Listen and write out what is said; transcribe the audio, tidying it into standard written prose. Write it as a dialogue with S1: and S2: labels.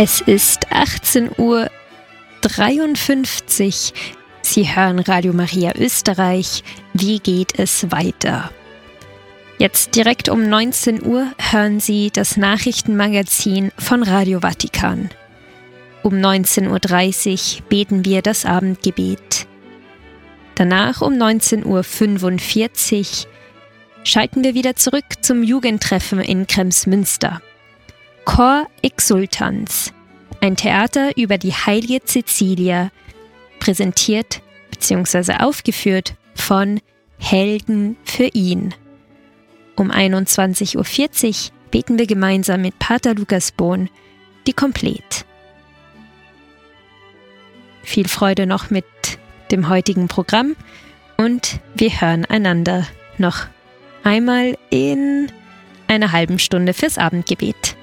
S1: Es ist 18:53 Uhr. Sie hören Radio Maria Österreich. Wie geht es weiter? Jetzt direkt um 19 Uhr hören Sie das Nachrichtenmagazin von Radio Vatikan. Um 19:30 Uhr beten wir das Abendgebet. Danach um 19:45 Uhr schalten wir wieder zurück zum Jugendtreffen in Kremsmünster. Cor Exultans, ein Theater über die heilige Cäcilia, präsentiert bzw. aufgeführt von Helden für ihn. Um 21:40 Uhr beten wir gemeinsam mit Pater Lukas Bohn die Komplett. Viel Freude noch mit dem heutigen Programm und wir hören einander noch einmal in einer halben Stunde fürs Abendgebet.